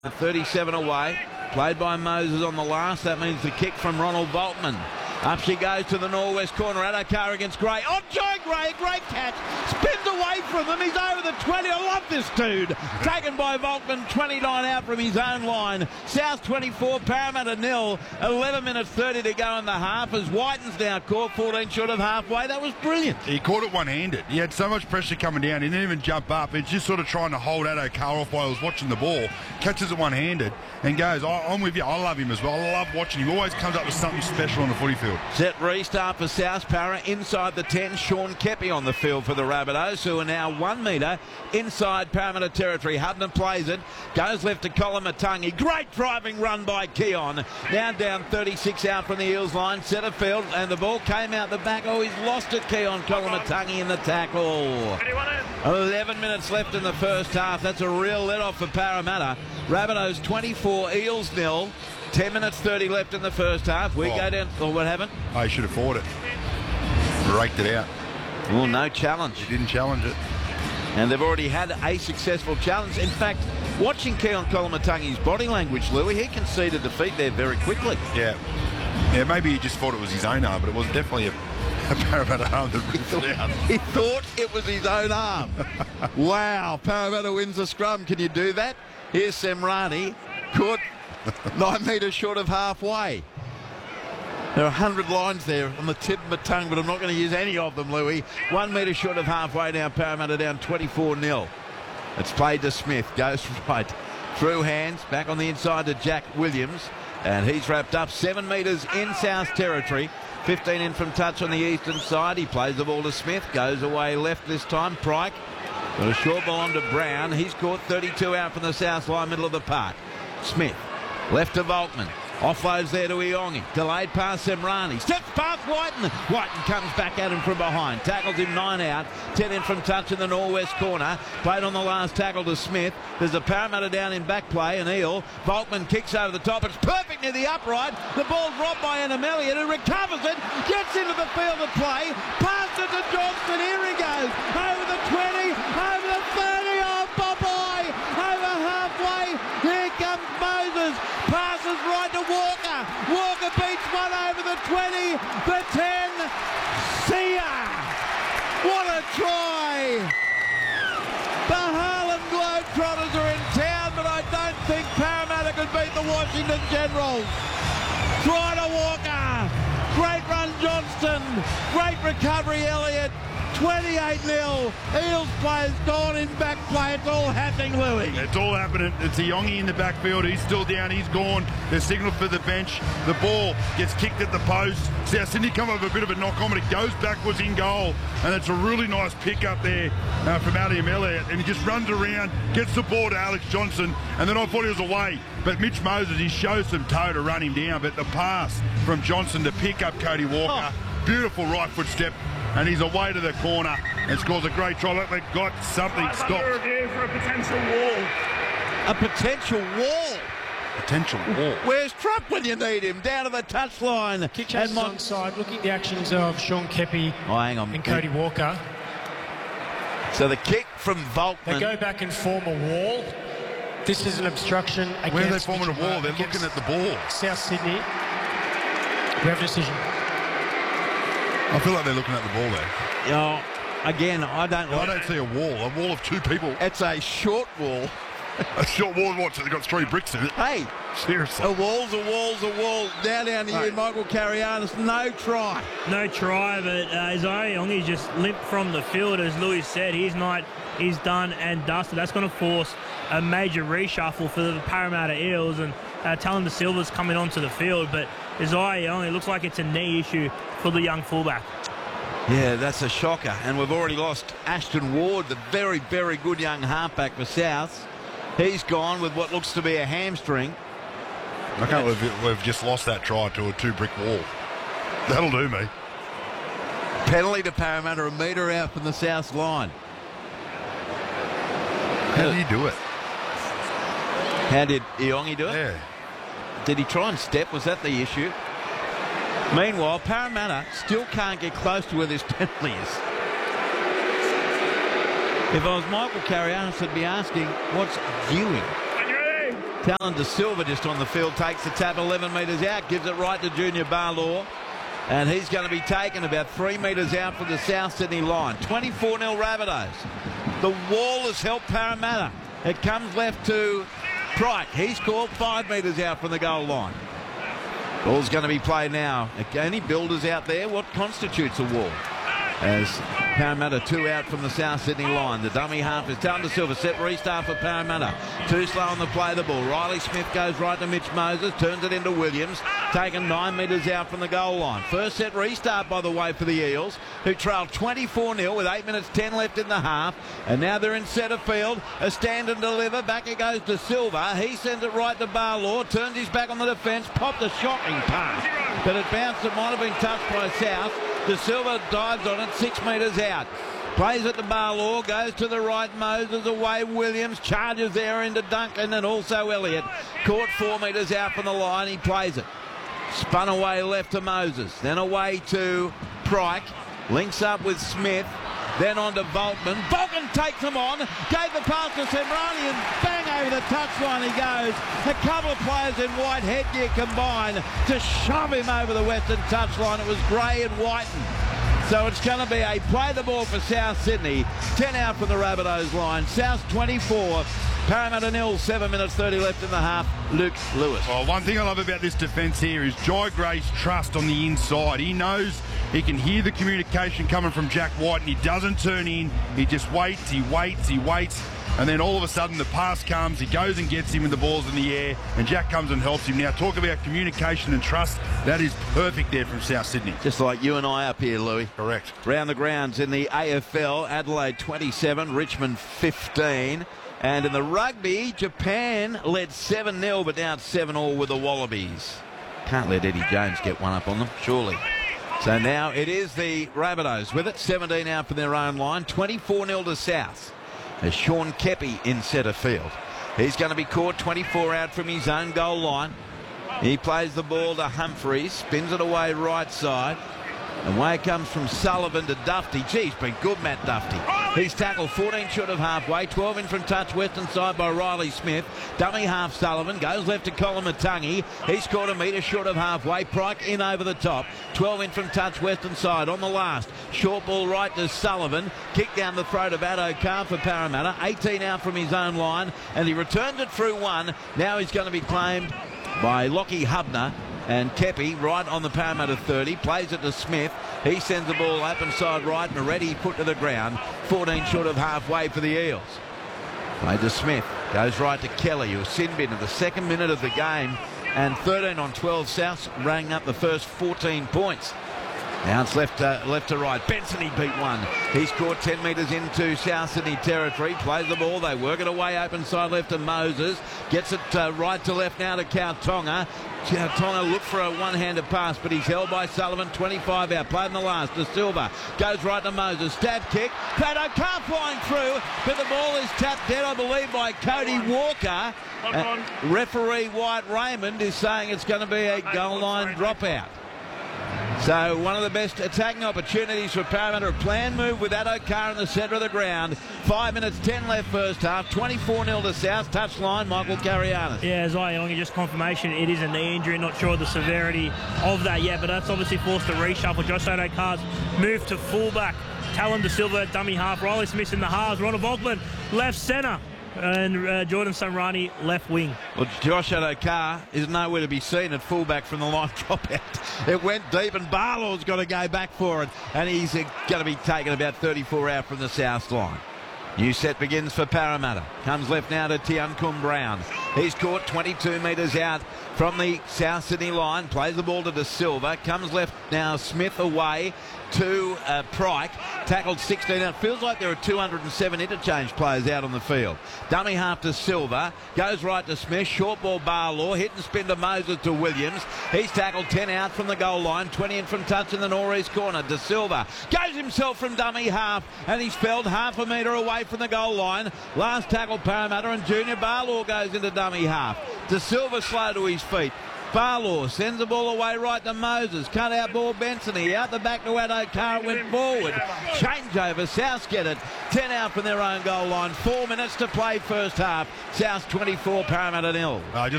37 away, played by Moses on the last. That means the kick from Ronald Volkman. Up she goes to the northwest corner. Adokar against Gray. Oh, Joe Gray, great catch. Spins away from them. He's over the 20. I love this dude. Taken by Volkman, 29 out from his own line. South 24, Parramatta 0. 11 minutes 30 to go in the half as Whiten's now caught 14 short of halfway. That was brilliant. He caught it one-handed. He had so much pressure coming down. He didn't even jump up. He's just sort of trying to hold Adokar off while he was watching the ball. Catches it one-handed and goes, I'm with you. I love him as well. I love watching him. He always comes up with something special on the footy field. Set restart for South Para inside the 10. Sean Kepi on the field for the Rabbitohs, who are now 1 metre inside Parramatta territory. Hudner plays it, goes left to Colin Matangi. Great driving run by Keon. Now down 36 out from the Eels line. Centre field, and the ball came out the back. Oh, he's lost it, Keon. Colin Matangi in the tackle. 11 minutes left in the first half. That's a real let-off for Parramatta. Rabbitohs 24, Eels 0. 10 minutes 30 left in the first half. We go down. Oh, what happened? Oh, he should have fought it. Raked it out. Well, no challenge. He didn't challenge it. And they've already had a successful challenge. In fact, watching Keon Kolomatangi's body language, Louis, he conceded defeat there very quickly. Yeah. Yeah, maybe he just thought it was his own arm, but it was definitely a Parramatta arm that ripped it out. He thought it was his own arm. Wow, Parramatta wins the scrum. Can you do that? Here's Semrani, caught 9 metres short of halfway. There are 100 lines there on the tip of my tongue, but I'm not going to use any of them, Louis. 1 metre short of halfway now, Parramatta down 24-0. It's played to Smith, goes right. Through hands, back on the inside to Jack Williams, and he's wrapped up 7 metres in South territory. 15 in from touch on the eastern side. He plays the ball to Smith, goes away left this time. Pryke got a short ball on to Brown. He's caught 32 out from the south line, middle of the park. Smith, left to Volkman. Offloads there to Iongi. Delayed pass Semrani. Steps past Whiten. Whiten comes back at him from behind. Tackles him 9 out. 10 in from touch in the northwest corner. Played on the last tackle to Smith. There's a Parramatta down in back play. An Eel. Volkman kicks over the top. It's perfect near the upright. The ball's robbed by Anna Elliott, who recovers it. Gets into the field of play. Passes it to Johnston. Here he goes. Over the 20. Over the 30. Oh, Popeye. Over halfway. Here comes Moses. Passes right to Walker. Walker beats one over the 20, the 10. See ya! What a try! The Harlem Globetrotters are in town, but I don't think Parramatta could beat the Washington Generals. Try to Walker. Great run Johnston. Great recovery Elliott. 28-0. Eels players gone in back play. It's all happening, Louis. It's all happening. It's Iongi in the backfield. He's still down. He's gone. They're signalled for the bench. The ball gets kicked at the post. South Sydney come up with a bit of a knock on, but it goes backwards in goal. And it's a really nice pick up there from Adam Elliott. And he just runs around, gets the ball to Alex Johnson. And then I thought he was away. But Mitch Moses, he shows some toe to run him down. But the pass from Johnson to pick up Cody Walker. Beautiful right foot step. And he's away to the corner and scores a great try. Look, they've got something stopped. Review for a potential wall. A potential wall? Potential wall. Where's Trump when you need him? Down to the touchline. Kick chances onside. Looking at the actions of Sean Kepi and Cody Walker. So the kick from Volkman. They go back and form a wall. This is an obstruction against... Where are they forming a wall? They're looking at the ball. South Sydney. We have a decision. I feel like they're looking at the ball there. You know, again, I don't see a wall of 2 people. It's a short wall. A short wall, what? So they've got 3 bricks in it? Hey. Seriously. A wall's a wall's a wall. Down here, Michael Carianis, no try. No try, but Isaiah Iongi just limped from the field, as Louis said. He's done and dusted. That's going to force a major reshuffle for the Parramatta Eels, and Talon De Silva's coming onto the field, but Isaiah Iongi looks like it's a knee issue for the young fullback. Yeah, that's a shocker. And we've already lost Ashton Ward, the very, very good young halfback for South. He's gone with what looks to be a hamstring. I can't believe we've just lost that try to a 2-brick wall. That'll do me. Penalty to Parramatta, a metre out from the South line. How did he do it? How did Iongi do it? Yeah. Did he try and step? Was that the issue? Meanwhile, Parramatta still can't get close to where this penalty is. If I was Michael Carianis, I'd be asking, what's viewing? Talon De Silva just on the field, takes the tap 11 metres out, gives it right to Junior Barlaw. And he's going to be taken about 3 metres out from the South Sydney line. 24-0 Rabbitohs. The wall has helped Parramatta. It comes left to Pryke. He's caught 5 metres out from the goal line. Ball's going to be played now. Any builders out there? What constitutes a wall? As Parramatta 2 out from the South Sydney line. The dummy half is Talon De Silva. Set restart for Parramatta. Too slow on the play the ball. Riley Smith goes right to Mitch Moses. Turns it into Williams. Taken 9 metres out from the goal line. First set restart, by the way, for the Eels, who trailed 24-0 with 8 minutes 10 left in the half. And now they're in centre field. A stand and deliver. Back it goes to Silva. He sends it right to Barlaw. Turns his back on the defence. Popped a shocking pass. But it bounced. It might have been touched by South. De Silva dives on it 6 metres out. Plays it to Barlaw, goes to the right, Moses away, Williams, charges there into Duncan and also Elliott. Caught 4 metres out from the line, he plays it. Spun away left to Moses, then away to Pryke, links up with Smith, then on to Volkman. Volkman takes him on, gave the pass to Semrani and bang over the touchline he goes. A couple of players in white headgear combine to shove him over the western touchline. It was Gray and Whiten. So it's going to be a play the ball for South Sydney. 10 out from the Rabbitohs line. South 24. Parramatta 0, 7 minutes 30 left in the half. Luke Lewis. Well, one thing I love about this defence here is Jai Gray's trust on the inside. He knows he can hear the communication coming from Jack White and he doesn't turn in. He just waits, he waits, he waits. And then all of a sudden the pass comes, he goes and gets him when the ball's in the air, and Jack comes and helps him. Now, talk about communication and trust. That is perfect there from South Sydney. Just like you and I up here, Louis. Correct. Round the grounds in the AFL, Adelaide 27, Richmond 15. And in the rugby, Japan led 7-0, but now it's 7-all with the Wallabies. Can't let Eddie Jones get one up on them, surely. So now it is the Rabbitohs with it, 17 out from their own line, 24-0 to South. As Sean Kepi in centre field. He's going to be caught 24 out from his own goal line. He plays the ball to Humphreys, spins it away right side. Away it comes from Sullivan to Dufty. Geez, been good, Matt Dufty. He's tackled 14 short of halfway, 12 in from touch western side by Riley Smith. Dummy half Sullivan, goes left to Colin Matangi. He's caught a metre short of halfway. Pryke in over the top, 12 in from touch western side on the last. Short ball right to Sullivan. Kick down the throat of Addo-Carr for Parramatta. 18 out from his own line, and he returns it through one. Now he's going to be claimed by Lockie Hubner. And Kepi right on the Parramatta 30, plays it to Smith. He sends the ball up inside right. Moretti put to the ground. 14 short of halfway for the Eels. Played to Smith. Goes right to Kelly, who sin bin at the second minute of the game. And 13 on 12. South rang up the first 14 points. Now it's left to right. Benson, he beat one. He's caught 10 metres into South Sydney territory. Plays the ball. They work it away open side left to Moses. Gets it right to left now to Kautonga. Tonga looked for a one-handed pass, but he's held by Sullivan. 25 out. Played in the last. De Silva goes right to Moses. Stab kick. Addo-Carr flying through, but the ball is tapped dead, I believe, by Cody Walker. Referee White Raymond is saying it's going to be a goal line dropout. So one of the best attacking opportunities for Parramatta. A planned move with Addo-Carr in the centre of the ground. 5 minutes 10 left first half. 24-0 to South. Touchline, Michael Carianis. Yeah, Ziongi, just confirmation it is a knee injury. Not sure of the severity of that yet, but that's obviously forced a reshuffle. Josh Addo-Carr's moved to fullback. Talon De Silva at dummy half. Riley Smith in the halves. Ronald Volkman left centre. And Jordan Semrani left wing. Well, Josh Addo-Carr is nowhere to be seen at fullback from the line dropout. It went deep and Barlaw's got to go back for it. And he's going to be taken about 34 out from the south line. New set begins for Parramatta. Comes left now to Tiancum Brown. He's caught 22 metres out from the South Sydney line. Plays the ball to De Silva. Comes left now Smith away to Pryke. Tackled 16 out. Feels like there are 207 interchange players out on the field. Dummy half to Silva. Goes right to Smith. Short ball Barlaw. Hit and spin to Moses to Williams. He's tackled 10 out from the goal line. 20 in from touch in the northeast corner. De Silva goes himself from dummy half, and he's felled half a metre away from the goal line. Last tackle Parramatta, and Junior Barlaw goes into dummy half. De Silva slow to his feet. Barlaw sends the ball away right to Moses. Cut out ball Bensony. Out the back to Addo-Carr. Went forward. Change over. South get it. 10 out from their own goal line. 4 minutes to play first half. South 24, Parramatta 0. Just